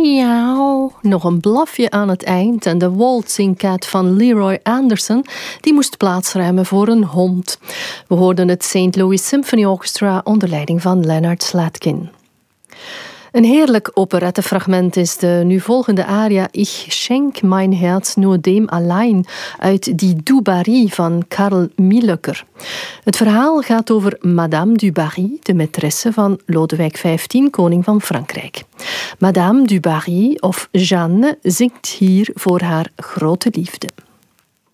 Miauw. Nog een blafje aan het eind en de waltzing cat van Leroy Anderson die moest plaatsruimen voor een hond. We hoorden het St. Louis Symphony Orchestra onder leiding van Leonard Slatkin. Een heerlijk operettefragment is de nu volgende aria Ich schenk mein Herz nur dem allein uit Die Du Barry van Karl Mielöcker. Het verhaal gaat over Madame du Barry, de maîtresse van Lodewijk XV, koning van Frankrijk. Madame du Barry, of Jeanne, zingt hier voor haar grote liefde.